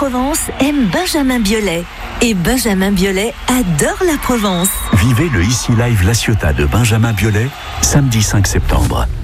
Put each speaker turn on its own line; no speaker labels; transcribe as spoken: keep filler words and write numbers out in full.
Provence aime Benjamin Biolay. Et Benjamin Biolay adore la Provence.
Vivez le Ici Live La Ciotat de Benjamin Biolay, samedi cinq septembre.